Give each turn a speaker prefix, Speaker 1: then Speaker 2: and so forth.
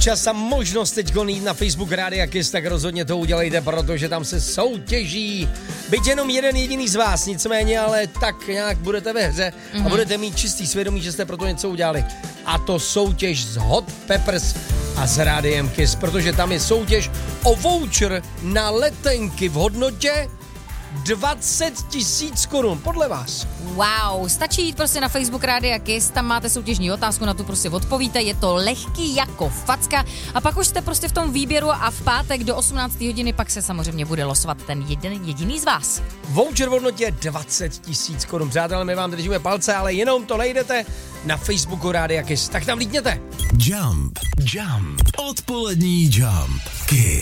Speaker 1: čas a možnost teď jít na Facebook Rádia Kiss, tak rozhodně to udělejte, protože tam se soutěží. Byť jenom jeden jediný z vás, nicméně, ale tak nějak budete ve hře a budete mít čistý svědomí, že jste pro to něco udělali. A to soutěž z Hot Peppers a s Rádiem Kiss, protože tam je soutěž o voucher na letenky v hodnotě 20 000 korun, podle vás.
Speaker 2: Wow, stačí jít prostě na Facebook Rádia Kiss, tam máte soutěžní otázku, na tu prostě odpovíte, je to lehký jako facka a pak už jste prostě v tom výběru a v pátek do 18. hodiny pak se samozřejmě bude losovat ten jediný z vás.
Speaker 1: Voucher v hodnotě 20 000 korun. Přátelé, my vám držíme palce, ale jenom to najdete na Facebooku Rádia Kiss. Tak tam lítněte.
Speaker 3: Jump. Odpolední Jump. Kiss.